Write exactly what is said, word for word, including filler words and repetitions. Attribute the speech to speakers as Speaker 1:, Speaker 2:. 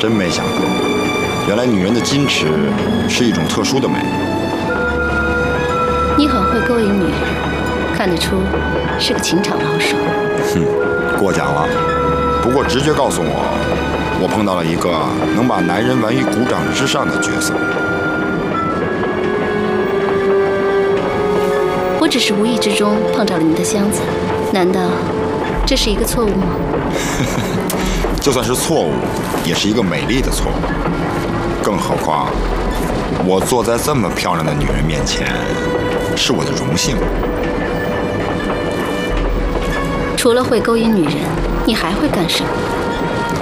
Speaker 1: 真没想过，原来女人的矜持是一种特殊的美。
Speaker 2: 你很会勾引女人，看得出是个情场老手。
Speaker 1: 哼，过奖了。不过直觉告诉我，我碰到了一个能把男人玩于股掌之上的角色。
Speaker 2: 我只是无意之中碰着了你的箱子，难道这是一个错误吗？
Speaker 1: 就算是错误，也是一个美丽的错误。更何况，我坐在这么漂亮的女人面前，是我的荣幸。
Speaker 2: 除了会勾引女人，你还会干什么？